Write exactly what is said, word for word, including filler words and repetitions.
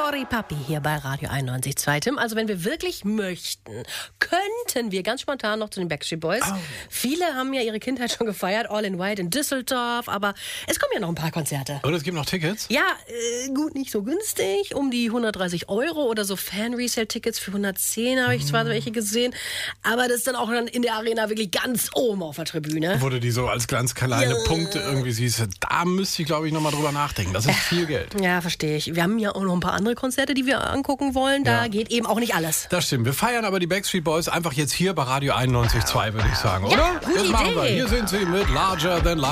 Sorry Papi hier bei Radio einundneunzig Komma zwei. Tim, also wenn wir wirklich möchten, könnten wir ganz spontan noch zu den Backstreet Boys. Oh. Viele haben ja ihre Kindheit schon gefeiert, All in White in Düsseldorf, aber es kommen ja noch ein paar Konzerte. Und es gibt noch Tickets? Ja, äh, gut, nicht so günstig, um die hundertdreißig Euro oder so Fan-Resale-Tickets für hundertzehn habe ich zwar welche gesehen, aber das ist dann auch dann in der Arena wirklich ganz oben auf der Tribüne. Wo du die so als ganz kleine ja. Punkte irgendwie siehst, da müsste ich glaube ich nochmal drüber nachdenken, das ist viel Geld. Ja, verstehe ich. Wir haben ja auch noch ein paar andere Konzerte, die wir angucken wollen, da ja. geht eben auch nicht alles. Das stimmt, wir feiern aber die Backstreet Boys einfach jetzt hier bei Radio einundneunzig Komma zwei, würde ich sagen, oder? Ja, gute das Idee. machen wir. Hier sind sie mit Larger Than Life.